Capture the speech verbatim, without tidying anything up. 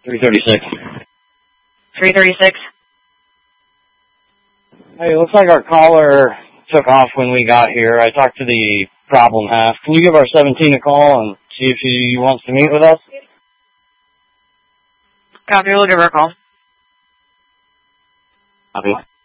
three thirty-six. three thirty-six. Hey, looks like our caller took off when we got here. I talked to the problem half. Can you give our seventeen a call and see if he wants to meet with us? Copy, we'll give her a call. Copy.